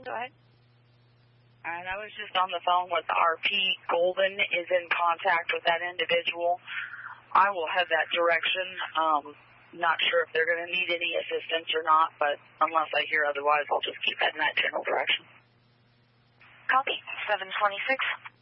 Go ahead. And I was just on the phone with RP. Golden is in contact with that individual. I will head that direction. Not sure if they're going to need any assistance or not, but unless I hear otherwise, I'll just keep heading that general direction. Copy. 726.